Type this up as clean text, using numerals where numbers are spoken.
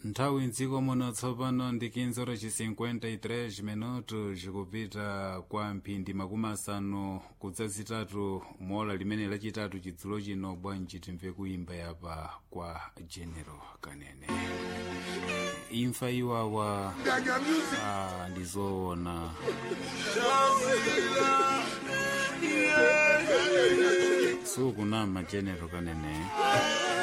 nthawi mdziko muno tsopano ndi 15:53 minutu zikupita kwa mphindi makumi asanu kudzazitatu mola limene lachitatu chidzulo chino. Bwanji timve kuimba yapa kwa General Kanene. Imfa iwawa ndizoona sukunama General Kanene.